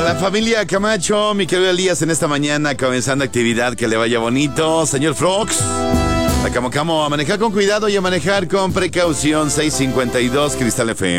la familia Camacho, mi querido Elías, en esta mañana comenzando actividad, que le vaya bonito. Señor Frogs, la Camo Camo, a manejar con cuidado y a manejar con precaución. 652 Cristal FM.